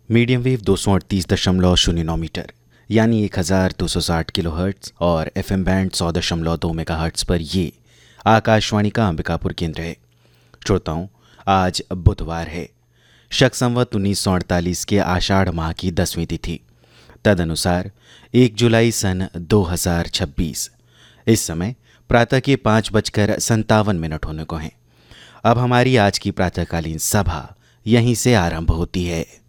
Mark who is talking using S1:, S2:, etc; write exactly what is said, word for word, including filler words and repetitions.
S1: Medium wave दो सौ अड़तीस दशमलव शून्य नौ मीटर यानी एक हज़ार दो सौ साठ किलो हर्ट्स और एफ एम बैंड सौ दशमलव दो मेगा हर्ट्स पर ये आकाशवाणी का अंबिकापुर केंद्र है। श्रोताओं, आज बुधवार है, शक संवत उन्नीस सौ अड़तालीस के आषाढ़ माह की दसवीं तिथि, तदनुसार एक जुलाई सन दो हज़ार छब्बीस। इस समय प्रातः के पाँच बजकर संतावन मिनट होने को हैं। अब हमारी आज की प्रातःकालीन सभा यहीं से आरंभ होती है।